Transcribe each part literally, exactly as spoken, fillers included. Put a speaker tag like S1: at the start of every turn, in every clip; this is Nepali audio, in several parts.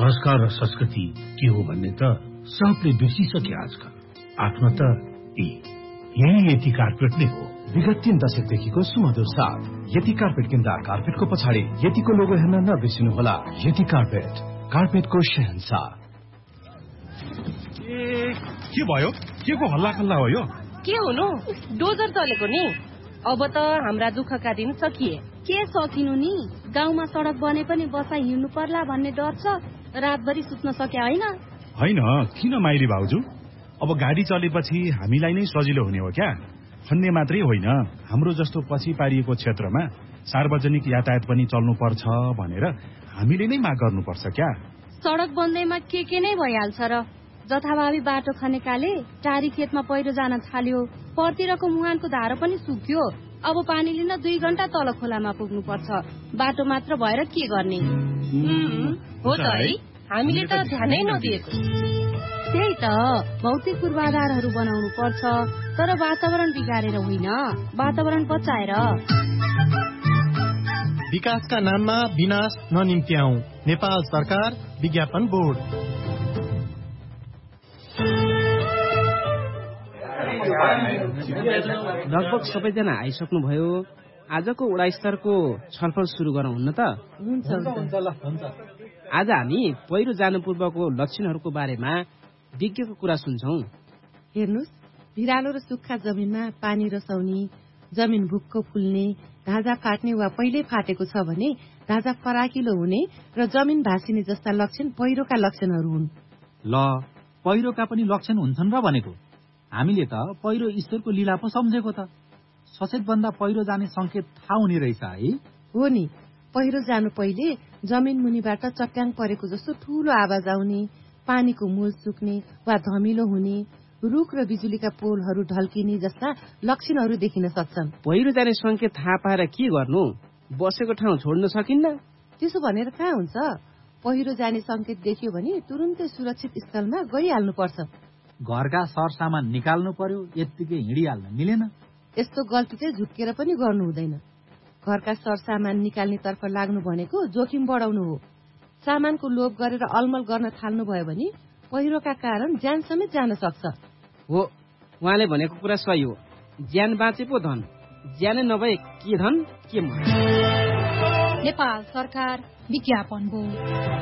S1: संस्कार र संस्कृति के हो भन्ने त सबले बिर्सिसके आजकल। आफ्नो त यही यति कार्पेट नै हो।
S2: विगत तीन दशकदेखिको सुमधुर साथ यति कार्पेट किन्दा कार्पेटको पछाडि यतिको लोगो हेर्न नबिर्सिनुहोला। यति कार्पेट, कार्पेटको शहंशाह।
S3: के भयो? के को हल्ला खल्ला हो यो?
S4: के हुनु? डोजर चलेको नि। अब त हाम्रा दुःखका दिन सकिए।
S5: के सकिनु नि? गाउँमा सडक बने पनि बसाइ हिँड्नु पर्ला भन्ने डर छ। रातभरि सुत्न सके हैन?
S3: हैन, किन माइली भाउजू? अब गाडी चलेपछि हामीलाई नै सजिलो हुने हो क्या? भन्ने मात्रै होइन, हाम्रो जस्तो पछि पारिएको क्षेत्रमा सार्वजनिक यातायात पनि चल्नु पर्छ भनेर हामीले नै माग गर्नुपर्छ क्या?
S5: सडक बन्दैमा के के नै भइहाल्छ र। जथाभावी बाटो खनेकाले टारी खेतमा पहिरो जान थाल्यो। परतिरको मुहानको धारो पनि सुक्यो। अब पानी लिन दुई घण्टा तल खोलामा पुग्नु पर्छ। बाटो मात्र भएर के गर्ने?
S4: हो त है, हामीले त ध्यानै नदिएको।
S5: त्यही त, भौतिक पूर्वाधारहरू बनाउनु पर्छ, तर वातावरण बिगारेर होइन, वातावरण बचाएर।
S6: विकासका नाममा विनाश ननिम्त्याऊ। नेपाल सरकार विज्ञापन बोर्ड।
S7: लगभग सबैजना आइसक्नुभयो। आजको वडा स्तरको छलफल सुरु गरौँ हुन्न त? आज हामी पहिरो जानु पूर्वको लक्षणहरूको बारेमा विज्ञको कुरा सुन्छौं।
S8: हेर्नुस्, भिरालो र सुक्खा जमिनमा पानी रसाउने, जमिन भुक्क फुल्ने, ढाँजा फाट्ने वा पहिल्यै फाटेको छ भने ढाँजा फराकिलो हुने र जमिन भासिने जस्ता लक्षण पहिरोका लक्षणहरू हुन्।
S9: ल, पहिरोका पनि लक्षण हुन्छन् र भनेको? हामीले त पहिरो ईश्वरको लीला पो सम्झेको त। सचेत भन्दा पहिरो जाने संकेत थाहा हुने रहेछ है?
S8: हो नि, पहिरो जानु पहिले जमिन मुनिबाट चट्याङ परेको जस्तो ठूलो आवाज आउने, पानीको मूल सुक्ने वा धमिलो हुने, रुख र बिजुलीका पोलहरू ढल्किने जस्ता लक्षणहरू देखिन सक्छन्।
S7: पहिरो जाने संकेत थाहा पाएर के गर्नु? बसेको ठाउँ छोड्न सकिन्न?
S8: त्यसो भनेर कहाँ हुन्छ? पहिरो जाने संकेत देखियो भने तुरुन्तै सुरक्षित स्थलमा गइहाल्नु पर्छ।
S9: घरका सरसामान निकाल्नु पर्यो, यत्तिकै हिँडिहाल्न मिलेन।
S8: यस्तो गल्ती चाहिँ झुक्केर पनि गर्नु हुँदैन। घरका सरसामान निकाल्ने तर्फ लाग्नु भनेको जोखिम बढाउनु हो। सामानको लोभ गरेर अलमल गर्न थाल्नु भयो भने पहिरोका कारण ज्यान समेत जान सक्छ।
S7: हो, उहाँले भनेको कुरा सही हो। ज्यान बाँचे पो धन, ज्यानै नभए के धन के मन।
S5: नेपाल सरकार विज्ञापन बोर्ड।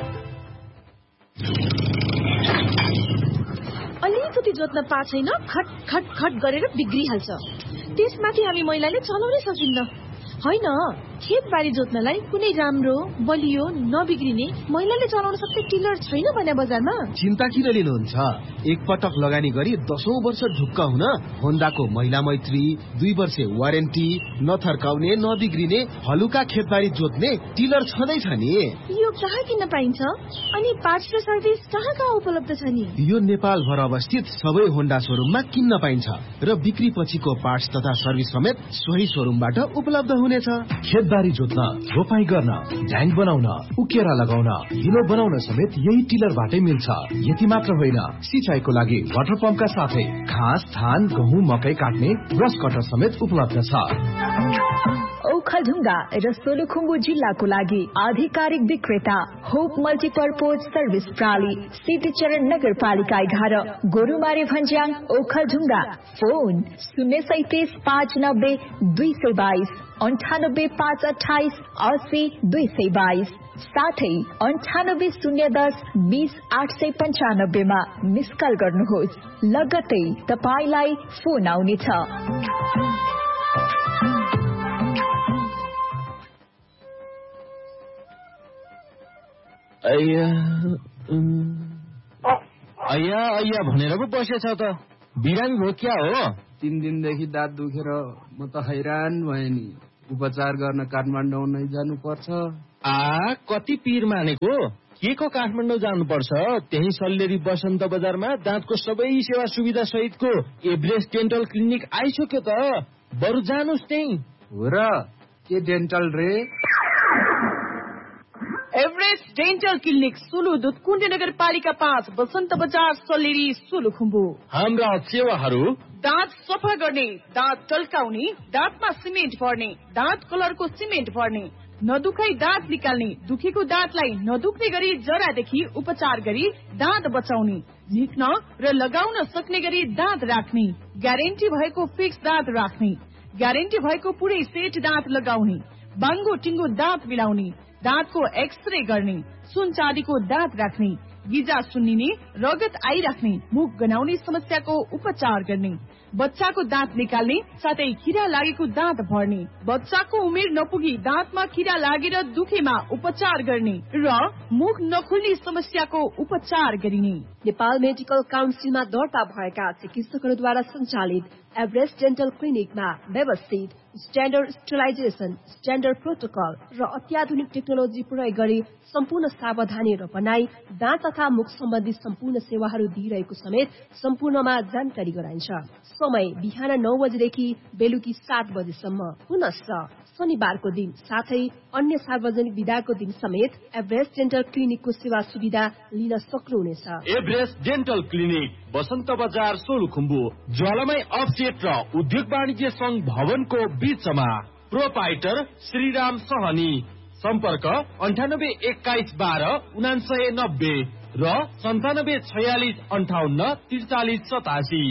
S10: अलिकति जोत्न पाएको छैन, खट खट खट गरेर बिग्रिहाल्छ। त्यसमाथि हामी महिलाले चलाउनै सकिन्न। होइन, खेतबारी जोत्नलाई कुनै राम्रो बलियो नबिग्रिने महिलाले चलाउन सक्ने टिलर छैन भने बजारमा?
S11: चिन्ता किन लिनुहुन्छ? एक पटक लगानी गरी दशौं वर्ष ढुक्क हुन होन्डाको महिला मैत्री, दुई वर्ष वारेन्टी, नथर्काउने नबिग्रिने हलुका खेतबारी जोत्ने टिलर छँदैछ नि।
S10: यो कहाँ किन्न पाइन्छ? अनि पार्ट्स र सर्भिस कहाँ कहाँ उपलब्ध छ नि?
S11: यो नेपाल भर अवस्थित सबै होन्डा शोरूममा किन्न पाइन्छ र बिक्री पछिको पार्ट्स तथा सर्भिस समेत सोही शोरूमबाट उपलब्ध हुनेछ।
S2: खेतबारी जोत्न, रोपाई गर्न, ढ्याङ बनाउन, उकेरा लगाउन, हिलो बनाउन समेत यही टिलरबाटै मिल्छ। यति मात्र होइन, सिंचाइको लागि वाटर पम्पका साथै घाँस, धान, गहुँ, मकै काट्ने ब्रस कटर समेत उपलब्ध छ।
S12: ओखलढुङ्गा र सोलुखुम्बु जिल्लाको लागि आधिकारिक विक्रेता होप मल्टिपर्पोज सर्भिस प्रणाली, सिद्धिचरण नगरपालिका एघार, गोरुमारे भन्ज्याङ, ओखलढुङ्गा। फोन शून्य सैतिस पाँच नब्बे दुई सय बाइस, अन्ठानब्बे पाँच अठाइस अस्सी दुई सय बाइस, साथै अन्ठानब्बे शून्य दस बीस आठ सय पन्चानब्बेमा मिस कल गर्नुहोस्। लगत्तै तपाईलाई फोन आउनेछ।
S13: अय्या अय्या अय्या भनेर पो बसेछ त। बिरामी भयो क्या हो?
S14: तीन दिनदेखि दाँत दुखेर म त हैरान भएँ नि। उपचार गर्न काठमाडौँ नै जानु पर्छ।
S13: आ कति पीर मानेको? के को काठमाडौँ जानुपर्छ? त्यही सल्लेरी बसन्त बजारमा दाँतको सबै सेवा सुविधा सहितको एभरेस्ट डेन्टल क्लिनिक आइसक्यो त। बरु जानुस् त्यही।
S14: हो र? के डेन्टल रे?
S10: एभरेस्ट डेन्टल क्लिनिक सुलुदुत कुण्ड नगरपालिका पाँच, बसन्त बजार, सल्लेरी, सोलुखुम्बु।
S13: हाम्रा सेवाहरू:
S10: दाँत सफा गर्ने, दाँत टल्काउने, दाँतमा सिमेन्ट भर्ने, दाँत कलरको सिमेन्ट भर्ने,
S15: नदुखाई दाँत निकाल्ने, दुखेको दाँतलाई नदुख्ने गरी जरादेखि उपचार गरी दाँत बचाउने, झिक्न र लगाउन सक्ने गरी दाँत राख्ने, ग्यारेन्टी भएको फिक्स दाँत राख्ने, ग्यारेन्टी भएको पुरै सेट दाँत लगाउने, बाङ्गो टिङ्गो दाँत मिलाउने, दाँतको एक्सरे गर्ने, सुन चाँदीको दाँत राख्ने, गिजा सुन्निने, रगत आइराख्ने, मुख गनाउने समस्याको उपचार गर्ने, बच्चाको दाँत निकाल्ने साथै किरा लागेको दाँत भर्ने, बच्चाको उमेर नपुगी दाँतमा किरा लागेर दुखेमा उपचार गर्ने र मुख नखुल्ने समस्याको उपचार गरिने।
S16: नेपाल मेडिकल काउन्सिलमा दर्ता भएका चिकित्सकहरूद्वारा सञ्चालित एभरेस्ट डेन्टल क्लिनिकमा व्यवस्थित स्ट्यान्डर्ड स्टरलाइजेसन, स्ट्यान्डर्ड प्रोटोकल र अत्याधुनिक टेक्नोलोजी प्रयोग गरी सम्पूर्ण सावधानी र बनाई दाँत तथा मुख सम्बन्धी सम्पूर्ण सेवाहरू दिइरहेको समेत सम्पूर्णमा जानकारी गराइन्छ। समय बिहान नौ बजेदेखि बेलुकी सात बजेसम्म। पुनश्च शनिबारको दिन साथै अन्य सार्वजनिक विदाको दिन समेत एभरेस्ट डेन्टल क्लिनिकको सेवा सुविधा लिन सक्नुहुनेछ।
S13: एभरेस्ट डेन्टल क्लिनिक बसन्त बजार सोलुखुम्बु, ज्वालामाई अफसेट र उद्योग वाणिज्य संघ भवनको बीचमा। प्रोपाइटर श्रीराम सहनी। सम्पर्क अन्ठानब्बे एक्काइस बाह्र उनासय नब्बे र सन्तानब्बे छयालिस अन्ठाउन्न त्रिचालिस सतासी।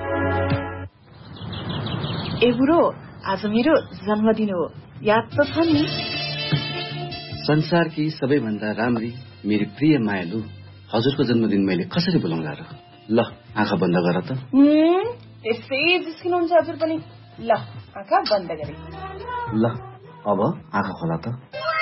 S10: ए बुढो, आज मेरो जन्मदिन हो, याद त छ नि?
S17: संसारकी सबैभन्दा राम्री मेरी प्रिय मायालु हजुरको जन्मदिन मैले कसरी बोलाउँला र? ल आँखा बन्द गर त।
S10: त्यसै जिस्किनुहुन्छ हजुर पनि। ल आँखा बन्द गरे।
S17: ल अब आँखा खोला त।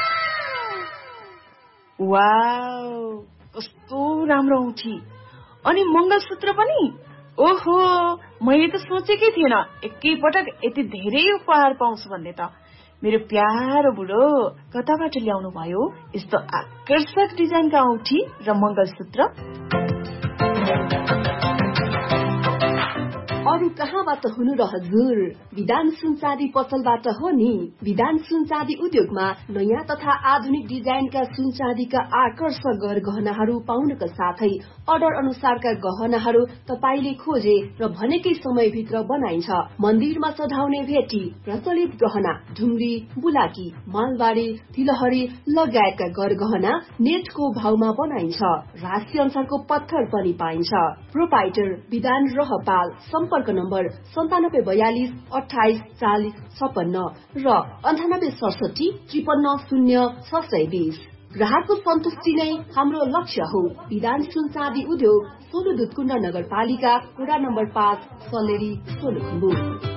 S10: वाउ, कस्तो राम्रो औँठी अनि मङ्गलसूत्र पनि। ओहो, मैले त सोचेकै थिएन एकैपटक यति धेरै उपहार पाउँछु भन्ने त। मेरो प्यारो बुढो कताबाट ल्याउनु भयो यस्तो आकर्षक डिजाइनका औँठी र मङ्गलसूत्र?
S16: अरू कहाँबाट हुनु र हजुर, विधान सुनचाँदी पसलबाट हो नि। विधान सुनचाँदी उद्योगमा नयाँ तथा आधुनिक डिजाइनका सुनचाँदीका आकर्षक गहनाहरू पाउनका साथै अर्डर अनुसारका गहनाहरू तपाईँले खोजे र भनेकै समयभित्र बनाइन्छ। मन्दिरमा सजाउने भेटी, प्रचलित गहना, ढुङ्ग्री, बुलाकी, मालबारी, तिलहरी लगायतका गरगहना नेटको भावमा बनाइन्छ। राशि अनुसारको पत्थर पनि पाइन्छ। प्रोपाइटर विधान रहपाल। सम्पर्क नम्बर सन्तानब्बे बयालिस अठाइस चालिस छपन्न र अन्ठानब्बे सडसठी त्रिपन्न शून्य छ सय बिस। ग्राहकको सन्तुष्टि नै हाम्रो लक्ष्य हो। विधान सुनचाँदी उद्योग, सोलु दुधकुण्ड नगरपालिका, वडा नम्बर पाँच, सलेरी, सोलुखुम्बु।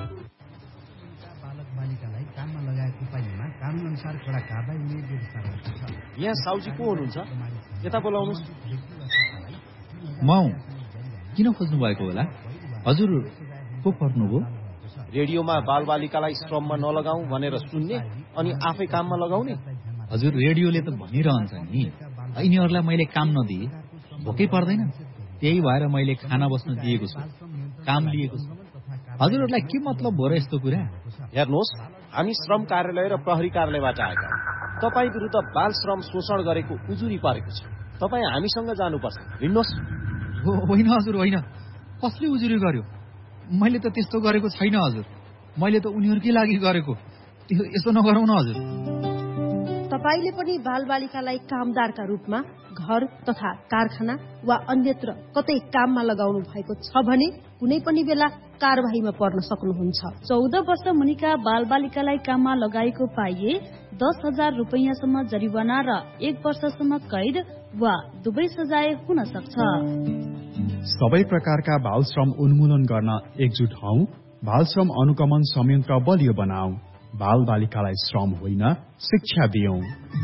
S18: बालक बालिकालाई काममा लगाएको पाइनेमा कानून अनुसार कडा कारबाही हुने व्यवस्था रहेको छ।
S13: यहाँ साउजी को हुनुहुन्छ? यता बोलाउनुहोस्।
S9: म किन खोज्नु भएको होला? हजुर को पर्नुभयो?
S13: रेडियोमा बालबालिकालाई श्रममा नलगाऊ भनेर सुन्ने अनि आफै काममा लगाउने।
S9: हजुर रेडियोले त भनिरहन्छ नि, यिनीहरूलाई मैले काम नदिए भोकै पर्दैन, त्यही भएर मैले खाना बस्न दिएको छु, काम लिएको छु। हजुरहरूलाई के मतलब हो र यस्तो कुरा?
S13: हेर्नुहोस्, हामी श्रम कार्यालय र प्रहरी कार्यालयबाट आएका। तपाईँ विरुद्ध बाल श्रम शोषण गरेको उजुरी परेको छ। तपाईँ हामीसँग जानुपर्छ। हिँड्नुहोस्।
S9: होइन हजुर होइन, कसले उजुरी गर्यो? मैले त त्यस्तो गरेको छैन हजुर, मैले त उनीहरूकै लागि गरेको। यसो नगरौँ न हजुर।
S16: तपाईँले पनि बालबालिकालाई कामदारका रूपमा घर तथा कारखाना वा अन्यत्र कतै काममा लगाउनु भएको छ भने कुनै पनि बेला कारबाहीमा पर्न सक्नुहुन्छ।
S5: चौध वर्ष मुनिका बालबालिकालाई काममा लगाएको पाइए दस हजार रुपियाँसम्म जरिवाना र एक वर्षसम्म कैद वा दुवै सजाय हुन सक्छ।
S3: सबै प्रकारका बाल श्रम उन्मूलन गर्न एकजुट हौ। बाल श्रम अनुगमन संयन्त्र बलियो बनाऊ। बाल बालिकालाई श्रम होइन शिक्षा दियौं।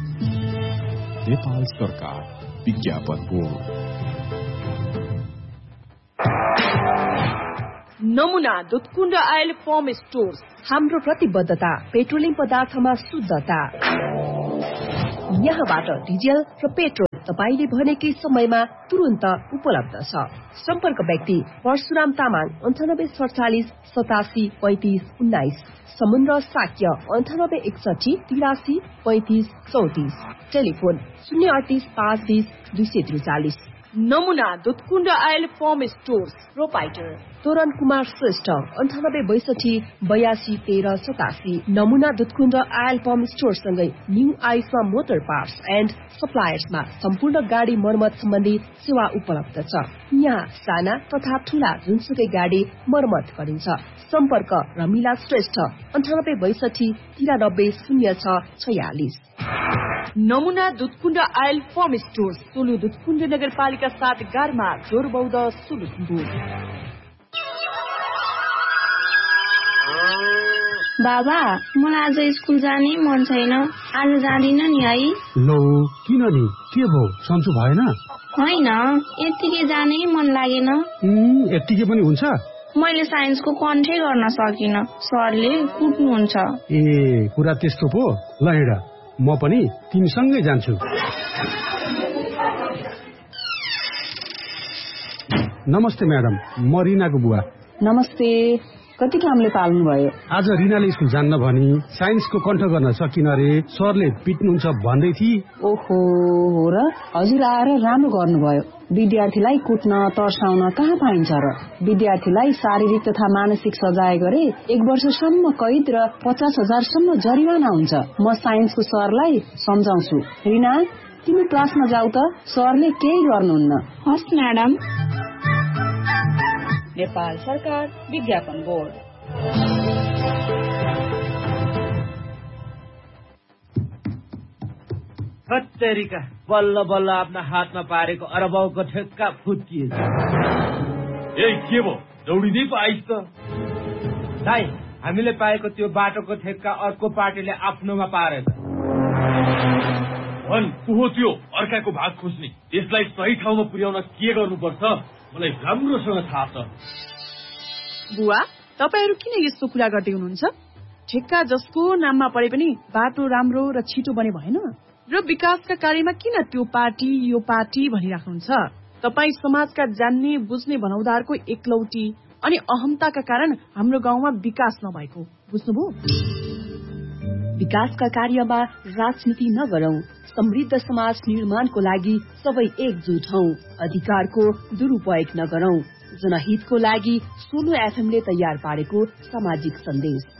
S19: नेपाल सरकार विज्ञापन बोर्ड।
S10: नमुना दुधकुण्ड आयल फर्म स्टोर्स।
S16: हाम्रो प्रतिबद्धता पेट्रोलियम पदार्थमा शुद्धता। यहाँबाट डिजेल र पेट्रोल तपाईले भनेकै समयमा तुरन्त उपलब्ध छ। सम्पर्क व्यक्ति परशुराम तामाङ अन्ठानब्बे सडचालिस सतासी पैंतिस उन्नाइस। समुद्र साक्य अन्ठानब्बे एकसठी तिरासी पैंतिस चौतिस। टेलिफोन शून्य अडतिस पाँच बिस दुई सय त्रिचालिस।
S15: नमुना Dudhkund oil form stores proprietor
S16: तोरण कुमार श्रेष्ठ अन्ठानब्बे बैसठी बयासी तेह्र सतासी। नमुना दुधकुण्ड आयल पम्प स्टोर सँगै न्यू आइसमा मोटर पार्ट्स एन्ड सप्लायर्समा सम्पूर्ण गाडी मर्मत सम्बन्धी सेवा उपलब्ध छ। यहाँ साना तथा ठूला जुनसुकै गाडी मर्मत गरिन्छ। सम्पर्क रमिला श्रेष्ठ अन्ठानब्बे बैसठी तिरानब्बे शून्य छ छयालिस।
S15: नमुना Dudhkund oil form store Solu Dudhkund नगरपालिका सात गारमा जोरबौध सुलुखुम्बु।
S20: बाबा मलाई आज स्कुल जाने मन छैन, आज जाँदिन नि है।
S1: लो किन नि, के भयो, सन्चो भएन?
S20: होइन, यत्तिकै जानै मन लागेन।
S1: यत्तिकै पनि हुन्छ?
S20: मैले साइन्सको कन्ठै गर्न सकिन, सरले कुट्नुहुन्छ।
S1: ए कुरा त्यस्तो पो। ल हिँड, म पनि तिमीसँगै जान्छु। नमस्ते म्याडम, म रिनाको बुवा।
S21: नमस्ते, कति कामले पाल्नु भयो?
S1: आज रिनाले स्कुल जान्न भनी साइन्सको कण्ठ गर्न सकिन रे, सरले पिट्नुहुन्छ भन्दै थिए।
S21: ओहो हो र, हजुर आएर राम्रो गर्नुभयो। विद्यार्थीलाई कुट्न तर्साउन कहाँ पाइन्छ र? विद्यार्थीलाई शारीरिक तथा मानसिक सजाय गरे एक वर्षसम्म कैद र पचास हजारसम्म जरिवाना हुन्छ। म साइन्सको सरलाई सम्झाउँछु। रिना, तिमी क्लासमा जाऊ त, सरले केही गर्नुहुन्न।
S20: हस् म्याडम।
S15: नेपाल सरकार विज्ञापन बोर्ड।
S13: हत्तेरिका, बल्ल बल्ल आफ्ना हातमा पारेको अरबाउको ठेक्का फुत्किएछ।
S22: ए के भो, दौडिँदै पो आइस त।
S13: दाइ, हामीले पाएको त्यो बाटोको ठेक्का अर्को पार्टीले आफ्नोमा पारेछ।
S22: भन, को हो त्यो अर्काको भाग खोज्ने? यसलाई सही ठाउँमा पुर्याउन के गर्नुपर्छ मलाई राम्रोसँग थाहा छ।
S15: बुवा, तपाईहरु किन यस्तो कुरा गर्दै हुनुहुन्छ? ठेक्का जसको नाममा परे पनि बाटो राम्रो र छिटो बने भएन र विकासका कार्यमा किन त्यो पार्टी यो पार्टी भनिराख्नुहुन्छ? तपाई समाजका जान्ने बुझ्ने भनौदारको एकलौटी अनि अहमताका कारण हाम्रो गाउँमा विकास नभएको बुझ्नुभयो?
S16: विकासका कार्यमा राजनीति नगरौं, समृद्ध समाज निर्माणको लागि सबै एकजुट हौं। अधिकारको दुरुपयोग नगरौं। जनहितको लागि सोलो एफएमले तयार पारेको सामाजिक सन्देश।